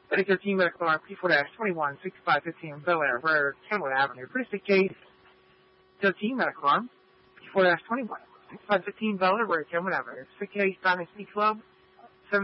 2013 Medical Arm P4-21 6515 Bel Air Road, Kenwood Avenue. Pretty case 13 Medical Arm P4-21 6515 Bel Air Road, Kenwood Avenue. Sick case Dynasty Club.